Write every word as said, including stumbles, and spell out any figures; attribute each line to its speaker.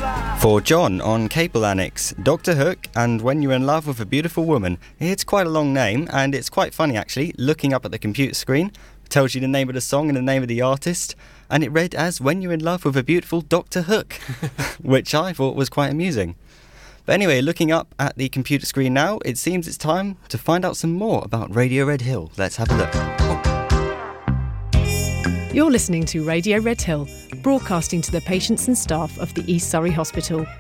Speaker 1: For John on Cable Annex, Doctor Hook and When You're in Love with a Beautiful Woman. It's quite a long name, and it's quite funny actually, looking up at the computer screen. It tells you the name of the song and the name of the artist, and it read as When You're in Love with a Beautiful Doctor Hook, which I thought was quite amusing. But anyway, looking up at the computer screen now, it seems it's time to find out some more about Radio Red Hill. Let's have a look.
Speaker 2: You're listening to Radio Red Hill, broadcasting to the patients and staff of the East Surrey Hospital.